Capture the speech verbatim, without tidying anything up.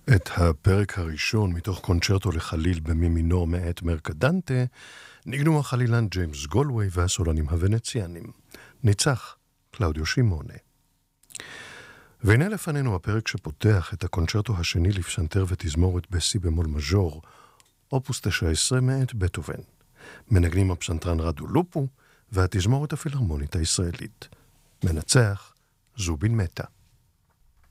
את הפרק הראשון מתוך קונצ'רטו לחליל במי מינור מאת מרקדנטה ניגנו החלילן ג'יימס גולווי והסולנים הוונציאנים. ניצח קלאודיו שימונה. והנה לפנינו הפרק שפותח את הקונצ'רטו השני לפסנתר ותזמורת בסי במול מז'ור, אופוס תשע עשרה מאת בטהובן. מנגנים הפסנתרן רדו לופו והתזמורת הפילהרמונית הישראלית. מנצח זובין מטה.